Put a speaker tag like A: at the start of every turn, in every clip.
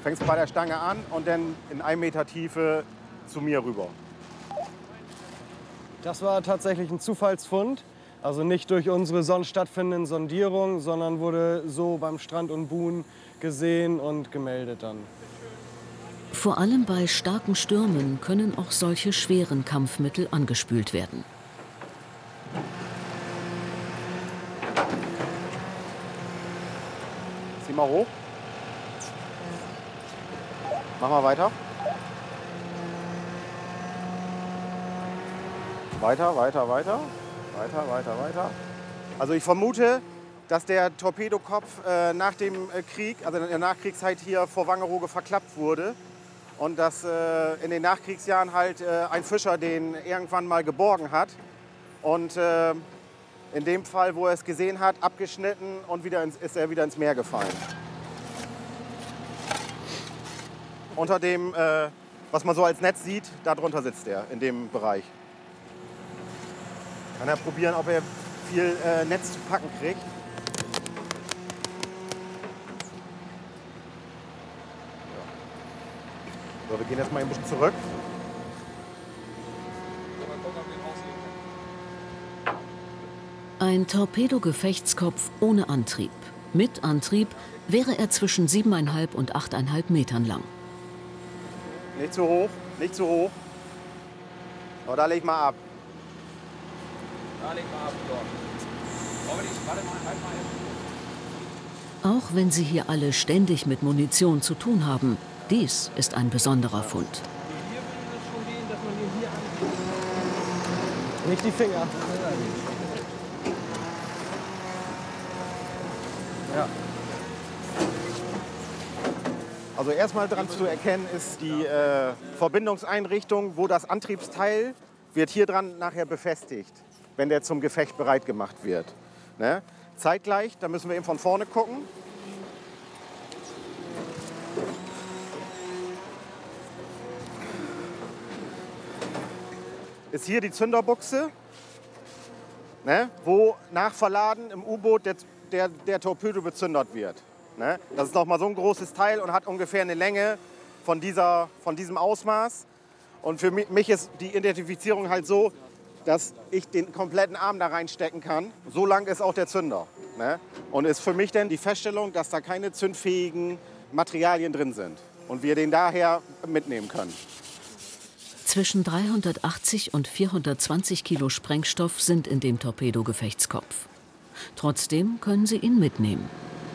A: Fängst bei der Stange an und dann in 1 Meter Tiefe zu mir rüber.
B: Das war tatsächlich ein Zufallsfund. Also nicht durch unsere sonst stattfindenden Sondierungen, sondern wurde so beim Strand und Buhn gesehen und gemeldet dann.
C: Vor allem bei starken Stürmen können auch solche schweren Kampfmittel angespült werden.
A: Zieh mal hoch. Mach mal weiter. Weiter, weiter, weiter. Weiter, weiter, weiter. Also ich vermute, dass der Torpedokopf nach dem Krieg, also in der Nachkriegszeit hier vor Wangerooge verklappt wurde. Und dass in den Nachkriegsjahren halt ein Fischer den irgendwann mal geborgen hat. Und in dem Fall, wo er es gesehen hat, abgeschnitten und ist er wieder ins Meer gefallen. Unter dem, was man so als Netz sieht, darunter sitzt er, in dem Bereich. Kann er probieren, ob er viel Netz zu packen kriegt. So, wir gehen jetzt mal ein bisschen zurück.
C: Ein Torpedogefechtskopf ohne Antrieb. Mit Antrieb wäre er zwischen 7,5 und 8,5 Metern lang.
A: Nicht zu hoch, nicht zu hoch. Aber da leg mal ab.
D: Da leg mal ab, ja. Aber nicht, warte mal, halt mal.
C: Auch wenn sie hier alle ständig mit Munition zu tun haben, dies ist ein besonderer Fund.
D: Hier würde es schon gehen, dass man ihn hier angeht.
B: Nicht die Finger. Ja.
A: Also erstmal dran zu erkennen ist die Verbindungseinrichtung, wo das Antriebsteil wird hier dran nachher befestigt, wenn der zum Gefecht bereit gemacht wird. Ne? Zeitgleich, da müssen wir eben von vorne gucken. Ist hier die Zünderbuchse, ne? Wo nach Verladen im U-Boot der Torpedo bezündert wird. Ne? Das ist noch mal so ein großes Teil und hat ungefähr eine Länge von diesem Ausmaß. Und für mich ist die Identifizierung halt so, dass ich den kompletten Arm da reinstecken kann. So lang ist auch der Zünder. Ne? Und ist für mich dann die Feststellung, dass da keine zündfähigen Materialien drin sind. Und wir den daher mitnehmen können.
C: Zwischen 380 und 420 Kilo Sprengstoff sind in dem Torpedogefechtskopf. Trotzdem können sie ihn mitnehmen.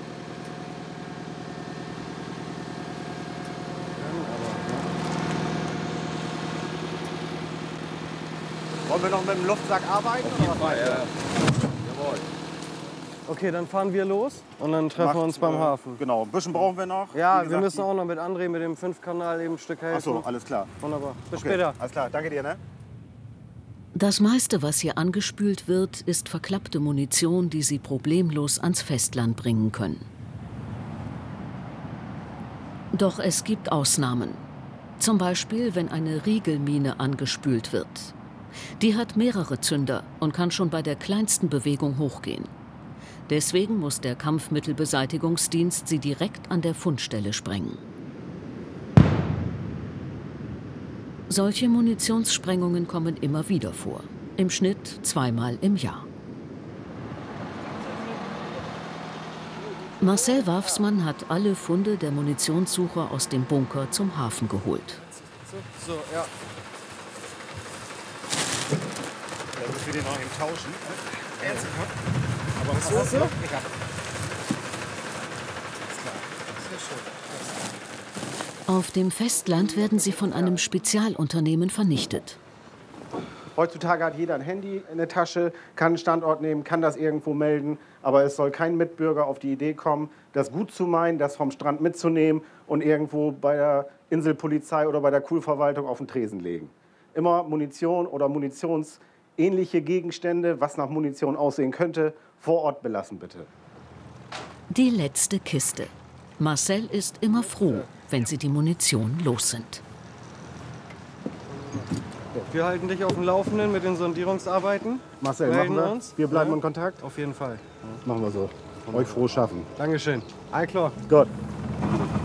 A: Wollen wir noch mit dem Luftsack arbeiten?
D: Auf jeden Fall, ja. Jawohl.
B: Okay, dann fahren wir los und dann treffen wir uns beim Hafen.
A: Genau, ein bisschen brauchen wir noch.
B: Ja,
A: Wie gesagt,
B: wir müssen auch noch mit André mit dem 5-Kanal eben ein Stück helfen.
A: Ach so, alles klar.
B: Wunderbar. Bis
A: Okay,
B: später.
A: alles klar, danke dir. Ne?
C: Das meiste, was hier angespült wird, ist verklappte Munition, die sie problemlos ans Festland bringen können. Doch es gibt Ausnahmen. Zum Beispiel, wenn eine Riegelmine angespült wird. Die hat mehrere Zünder und kann schon bei der kleinsten Bewegung hochgehen. Deswegen muss der Kampfmittelbeseitigungsdienst sie direkt an der Fundstelle sprengen. Solche Munitionssprengungen kommen immer wieder vor. Im Schnitt 2-mal im Jahr. Marcel Wafsmann hat alle Funde der Munitionssucher aus dem Bunker zum Hafen geholt.
B: So, ja.
A: Dann müssen wir den noch eben tauschen.
B: Aber was hast du?
A: Ja.
C: Auf dem Festland werden sie von einem Spezialunternehmen vernichtet.
A: Heutzutage hat jeder ein Handy in der Tasche, kann einen Standort nehmen, kann das irgendwo melden. Aber es soll kein Mitbürger auf die Idee kommen, das gut zu meinen, das vom Strand mitzunehmen und irgendwo bei der Inselpolizei oder bei der Kurverwaltung auf den Tresen legen. Immer Munition oder munitionsähnliche Gegenstände, was nach Munition aussehen könnte, vor Ort belassen, bitte.
C: Die letzte Kiste. Marcel ist immer froh, wenn sie die Munition los sind.
B: Wir halten dich auf dem Laufenden mit den Sondierungsarbeiten.
A: Marcel,
B: Melden
A: machen wir.
B: uns.
A: Wir bleiben
B: Ja.
A: in Kontakt.
B: Auf jeden Fall.
A: Machen wir so. Euch frohes Schaffen.
B: Dankeschön. All klar.
A: Gut.